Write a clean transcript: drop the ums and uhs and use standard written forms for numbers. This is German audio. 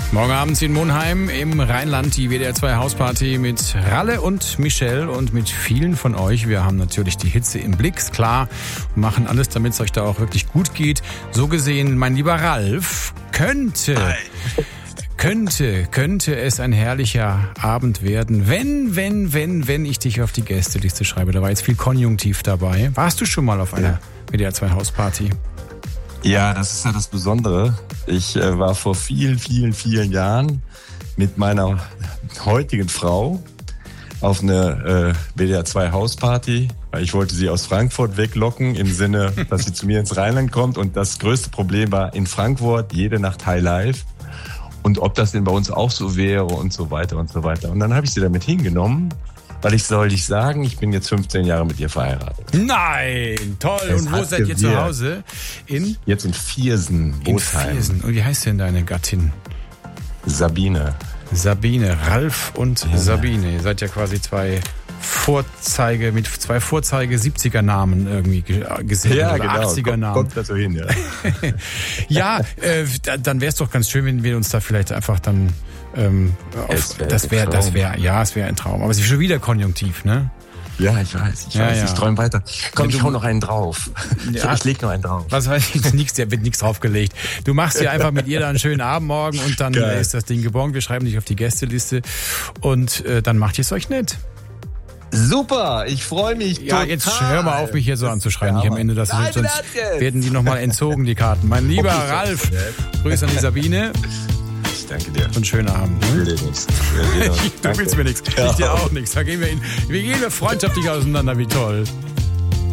Morgen Abend in Monheim im Rheinland die WDR 2 Hausparty mit Ralle und Michelle und mit vielen von euch. Wir haben natürlich die Hitze im Blick, ist klar, und machen alles, damit es euch da auch wirklich gut geht. So gesehen, mein lieber Ralf, könnte es ein herrlicher Abend werden, wenn ich dich auf die Gästeliste schreibe. Da war jetzt viel Konjunktiv dabei. Warst du schon mal auf einer WDR 2 Hausparty? Ja, das ist ja das Besondere. Ich war vor vielen Jahren mit meiner heutigen Frau auf eine WDR 2 Hausparty, weil ich wollte sie aus Frankfurt weglocken, im Sinne, dass sie zu mir ins Rheinland kommt. Und das größte Problem war in Frankfurt jede Nacht High Life. Und ob das denn bei uns auch so wäre und so weiter und so weiter. Und dann habe ich sie damit hingenommen, weil ich sagen, ich bin jetzt 15 Jahre mit ihr verheiratet. Nein, toll. Und wo seid ihr zu Hause? Jetzt in Viersen, Botheim. In Viersen. Und wie heißt denn deine Gattin? Sabine, Ralf und Sabine. Ihr seid ja quasi zwei Vorzeige 70er Namen irgendwie gesehen. Ja, oder genau. 80er Namen. Kommt da so hin, ja. Ja, dann wäre es doch ganz schön, wenn wir uns da vielleicht einfach dann es wäre ein Traum. Aber es ist schon wieder Konjunktiv, ne? Ja, ich weiß. Ich träume weiter. Komm, ich hau noch einen drauf. Ja. Ich leg noch einen drauf. Was weiß ich, da wird nichts draufgelegt. Du machst ja einfach mit ihr da einen schönen Abend morgen und dann ist das Ding gebongt. Wir schreiben dich auf die Gästeliste und dann macht ihr es euch nett. Super, ich freue mich total. Ja, jetzt hör mal auf, mich hier so anzuschreien. Nicht am Ende, sonst werden die nochmal entzogen, die Karten. Mein lieber Ralf, Grüße an die Sabine. Ich danke dir. Und schönen Abend. Ich will dir nichts. Du willst mir nichts. Ich dir auch nichts. Wir gehen freundschaftlich auseinander, wie toll.